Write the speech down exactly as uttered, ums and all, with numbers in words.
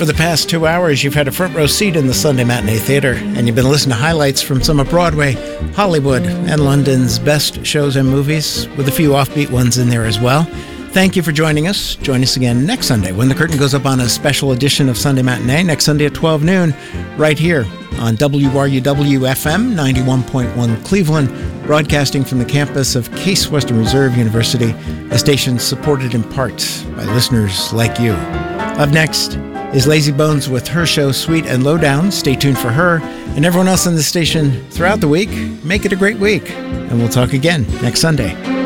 For the past two hours, you've had a front row seat in the Sunday Matinee Theatre, and you've been listening to highlights from some of Broadway, Hollywood, and London's best shows and movies, with a few offbeat ones in there as well. Thank you for joining us. Join us again next Sunday when the curtain goes up on a special edition of Sunday Matinee, next Sunday at twelve noon, right here on W R U W F M ninety-one point one Cleveland, broadcasting from the campus of Case Western Reserve University, a station supported in part by listeners like you. Up next is Lazy Bones with her show Sweet and Lowdown. Stay tuned for her and everyone else on the station throughout the week. Make it a great week, and we'll talk again next Sunday.